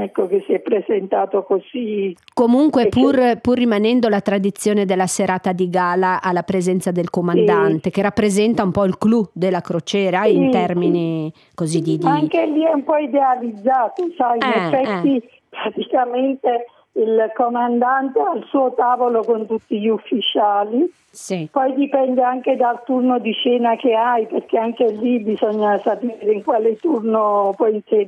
ecco, che si è presentato così. Comunque pur rimanendo la tradizione della serata di gala alla presenza del comandante, che rappresenta un po' il clou della crociera in termini così di... Anche lì è un po' idealizzato, sai, in effetti praticamente il comandante ha il suo tavolo con tutti gli ufficiali, poi dipende anche dal turno di cena che hai, perché anche lì bisogna sapere in quale turno poi